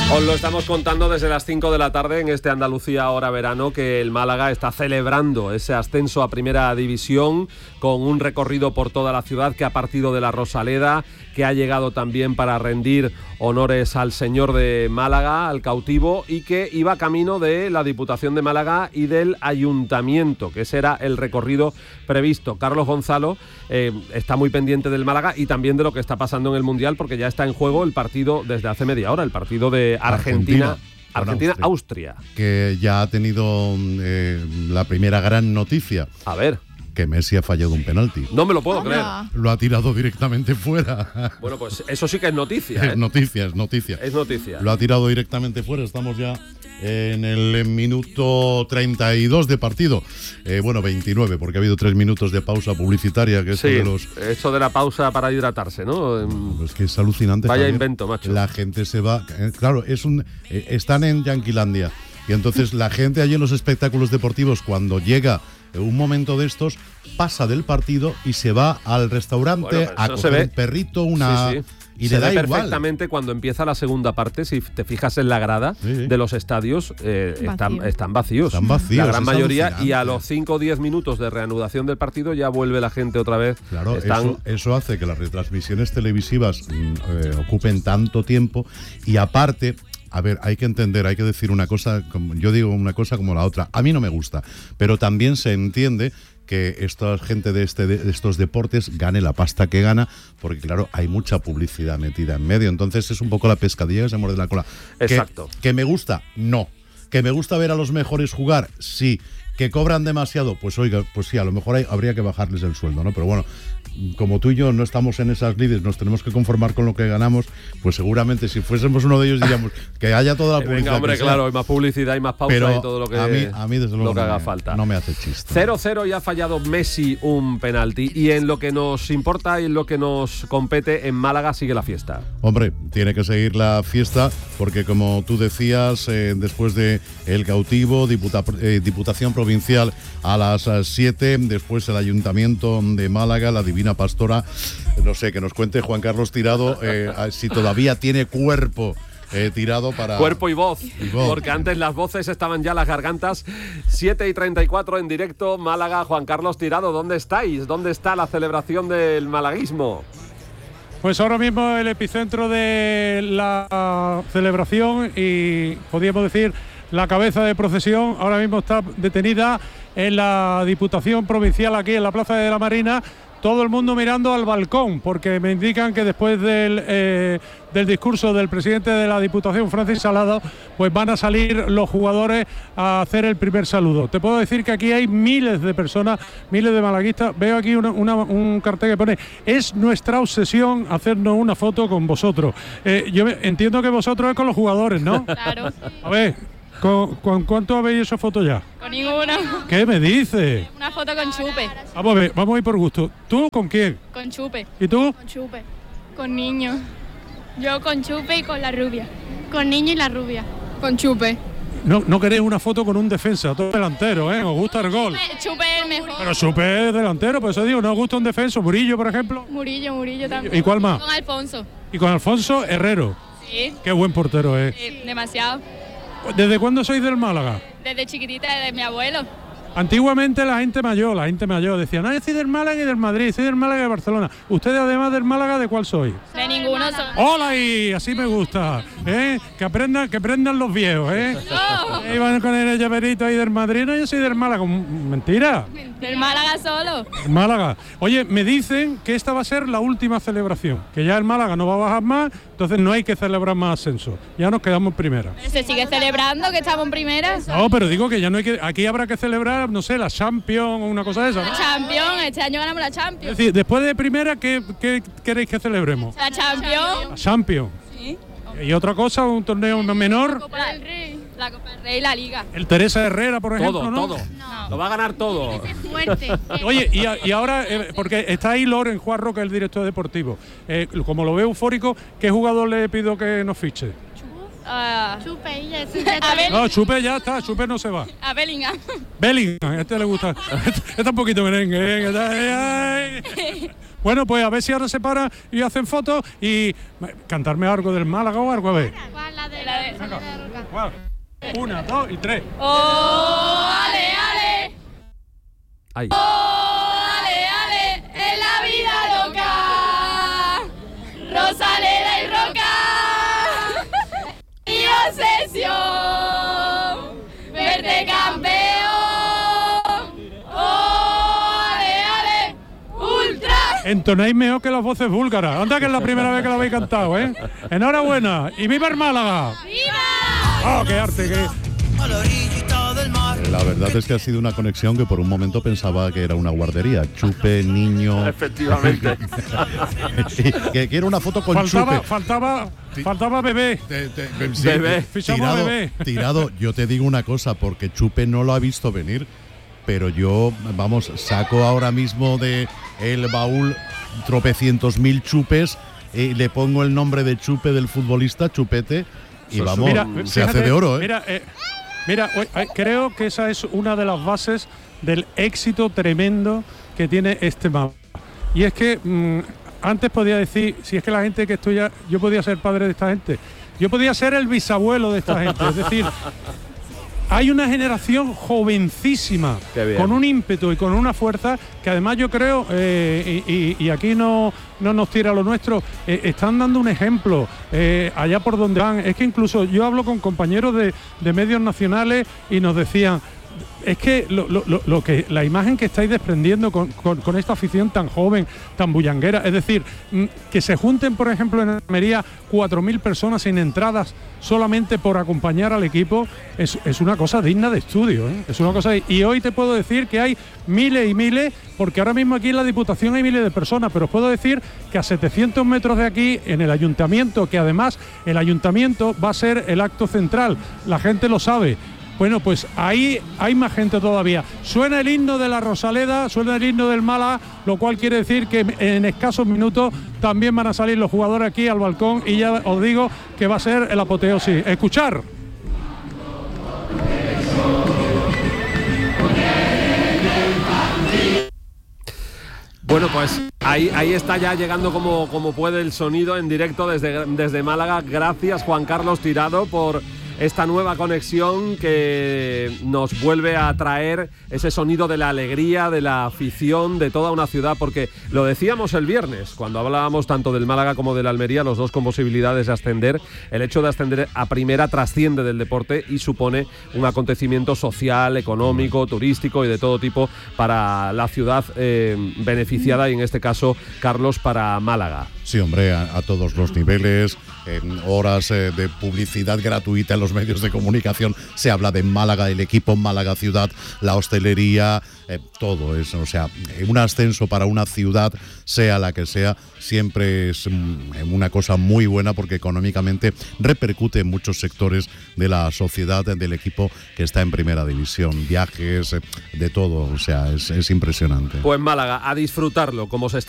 Os lo estamos contando desde las 5 de la tarde en este Andalucía Hora Verano, que el Málaga está celebrando ese ascenso a Primera División con un recorrido por toda la ciudad que ha partido de la Rosaleda, que ha llegado también para rendir honores al señor de Málaga, al cautivo, y que iba camino de la Diputación de Málaga y del Ayuntamiento, que ese era el recorrido previsto. Carlos Gonzalo está muy pendiente del Málaga y también de lo que está pasando en el Mundial, porque ya está en juego el partido desde hace media hora, el partido de Argentina-Austria. Que ya ha tenido la primera gran noticia. A ver. Que Messi ha fallado un penalti. No me lo puedo creer. Lo ha tirado directamente fuera. Bueno, pues eso sí que es noticia. Es noticia. Es noticia. Lo ha tirado directamente fuera. Estamos ya en el minuto 32 de partido. 29, porque ha habido 3 minutos de pausa publicitaria. Que sí, esto de la pausa para hidratarse, ¿no? Es que es alucinante. Vaya invento, macho. La gente se va. Claro, están en Yanquilandia. Y entonces la gente allí en los espectáculos deportivos, cuando llega un momento de estos, pasa del partido y se va al restaurante a coger un perrito, sí. Y se le da ve igual. Perfectamente cuando empieza la segunda parte, si te fijas en la grada de los estadios, están vacíos. La gran mayoría, y a los 5 o 10 minutos de reanudación del partido ya vuelve la gente otra vez. Claro, eso hace que las retransmisiones televisivas ocupen tanto tiempo, y aparte... A ver, hay que entender, hay que decir una cosa, yo digo una cosa como la otra. A mí no me gusta, pero también se entiende que esta gente de estos deportes gane la pasta que gana, porque claro, hay mucha publicidad metida en medio. Entonces es un poco la pescadilla que se muerde la cola. Exacto. ¿Que me gusta? No. ¿Que me gusta ver a los mejores jugar? Sí. ¿Que cobran demasiado? Pues oiga, pues sí, a lo mejor habría que bajarles el sueldo, ¿no? Pero bueno, como tú y yo no estamos en esas lides, nos tenemos que conformar con lo que ganamos, pues seguramente si fuésemos uno de ellos diríamos que haya toda la publicidad. Venga, hombre, claro, hay más publicidad y más pausa, pero y todo lo que a mí desde luego lo que haga falta. No me hace chiste. 0-0 y ha fallado Messi un penalti, y en lo que nos importa y en lo que nos compete, en Málaga sigue la fiesta. Hombre, tiene que seguir la fiesta, porque como tú decías, después de el cautivo, Diputación Provincial a las 7, después el Ayuntamiento de Málaga, la Divina Pastora, no sé, que nos cuente Juan Carlos Tirado si todavía tiene cuerpo tirado para... Cuerpo y voz, porque antes las voces estaban ya las gargantas. 7:34 en directo, Málaga. Juan Carlos Tirado, ¿dónde estáis? ¿Dónde está la celebración del malaguismo? Pues ahora mismo el epicentro de la celebración, y podríamos decir la cabeza de procesión, ahora mismo está detenida en la Diputación Provincial, aquí en la Plaza de la Marina. Todo el mundo mirando al balcón, porque me indican que después del discurso del presidente de la Diputación, Francis Salado, pues van a salir los jugadores a hacer el primer saludo. Te puedo decir que aquí hay miles de personas, miles de malaguistas. Veo aquí un cartel que pone: es nuestra obsesión hacernos una foto con vosotros. Yo entiendo que vosotros es con los jugadores, ¿no? Claro. A ver, ¿con cuánto habéis hecho fotos ya? Con ninguna. ¿Qué me dices? Una foto con Chupe. Vamos a ver, vamos a ir por gusto. ¿Tú con quién? Con Chupe. ¿Y tú? Con Chupe. Con niño. Yo con Chupe y con la rubia. Con niño y la rubia. Con Chupe. No queréis una foto con un defensa, todo delantero, ¿eh? Os gusta el gol. Chupe es el mejor. Pero Chupe es delantero, por eso digo, ¿no os gusta un defensa? Murillo, por ejemplo. Murillo también. ¿Y cuál más? Con Alfonso. ¿Y con Alfonso Herrero? Sí. Qué buen portero es. Sí, demasiado. ¿Desde cuándo sois del Málaga? Desde chiquitita, desde mi abuelo. Antiguamente la gente mayor decía: no, yo soy del Málaga y del Madrid, soy del Málaga y de Barcelona. Ustedes, además del Málaga, ¿de cuál sois? De ninguno son. ¡Hola! Y así me gusta, ¿eh? Que aprendan los viejos, ¿eh? No. Iban con el llaverito ahí del Madrid. No, yo soy del Málaga. Mentira. Del Málaga solo. Málaga. Oye, me dicen que esta va a ser la última celebración, que ya el Málaga no va a bajar más, entonces no hay que celebrar más ascenso. Ya nos quedamos en primera. Se sigue celebrando que estamos en primera. No, pero digo que ya no hay que... Aquí habrá que celebrar, no sé, la Champions o una cosa de esa, ¿no? La Champions, este año ganamos la Champions. Es decir, después de primera, ¿qué queréis que celebremos? La Champions. La Champions. Sí. ¿Y otra cosa? ¿Un torneo menor? La Copa del Rey. La Copa del Rey y la Liga. El Teresa Herrera, por ejemplo, todo, ¿no? todo. No. Lo va a ganar todo. Fuerte. Oye, y ahora, porque está ahí Loren Juarro, que es el director deportivo. Como lo veo eufórico, ¿qué jugador le pido que nos fiche? Chupe y ya. No, Chupe ya está, Chupe no se va. A Bellingham. Bellingham, a este le gusta. Está un poquito merengue. Bueno, pues a ver si ahora se para y hacen fotos y cantarme algo del Málaga o algo, a ver. Venga. 1, 2 y 3. ¡Oh, ale, ale! Ahí. ¡Oh, ale, ale! ¡En la vida loca! ¡Rosaleda y Roca! ¡Mi obsesión! ¡Verte campeón! ¡Oh, ale, ale! ¡Ultra! Entonáis mejor que las voces búlgaras. Anda, que es la primera vez que lo habéis cantado, ¿eh? Enhorabuena. ¡Y viva el Málaga! ¡Viva! ¡Oh, qué arte! La verdad es que ha sido una conexión que por un momento pensaba que era una guardería. Chupe, niño. Efectivamente. que quiero una foto con Chupe. Faltaba bebé. Sí, Bebé. Fichamos a Bebé. tirado. Yo te digo una cosa, porque Chupe no lo ha visto venir, pero yo, vamos, saco ahora mismo de el baúl tropecientos mil chupes y le pongo el nombre de Chupe del futbolista, Chupete, y vamos, se hace de oro, ¿eh? Mira, creo que esa es una de las bases del éxito tremendo que tiene este mapa. Y es que antes podía decir, si es que la gente que estudia, yo podía ser padre de esta gente, yo podía ser el bisabuelo de esta gente, es decir, hay una generación jovencísima, con un ímpetu y con una fuerza que además yo creo, y aquí no nos tira lo nuestro, están dando un ejemplo allá por donde van. Es que incluso yo hablo con compañeros de medios nacionales y nos decían, es que la imagen que estáis desprendiendo con esta afición tan joven, tan bullanguera, es decir, que se junten, por ejemplo, en Almería 4.000 personas sin entradas solamente por acompañar al equipo, es una cosa digna de estudio, ¿eh? Es una cosa. Y hoy te puedo decir que hay miles y miles, porque ahora mismo aquí en la Diputación hay miles de personas, pero os puedo decir que a 700 metros de aquí, en el Ayuntamiento, que además el Ayuntamiento va a ser el acto central, la gente lo sabe. Bueno, pues ahí hay más gente todavía. Suena el himno de la Rosaleda, suena el himno del Málaga, lo cual quiere decir que en escasos minutos también van a salir los jugadores aquí al balcón y ya os digo que va a ser el apoteosis. Escuchar. Bueno, pues ahí está ya llegando como puede el sonido en directo desde Málaga. Gracias, Juan Carlos Tirado, por esta nueva conexión que nos vuelve a traer ese sonido de la alegría, de la afición, de toda una ciudad, porque lo decíamos el viernes, cuando hablábamos tanto del Málaga como del Almería, los dos con posibilidades de ascender. El hecho de ascender a primera trasciende del deporte y supone un acontecimiento social, económico, turístico y de todo tipo para la ciudad beneficiada, y en este caso, Carlos, para Málaga. Sí, hombre, a todos los niveles, en horas de publicidad gratuita en los medios de comunicación se habla de Málaga, el equipo Málaga Ciudad, la hostelería, todo eso. O sea, un ascenso para una ciudad, sea la que sea, siempre es una cosa muy buena, porque económicamente repercute en muchos sectores de la sociedad del equipo que está en primera división, viajes, de todo. O sea, es impresionante. Pues Málaga, a disfrutarlo como se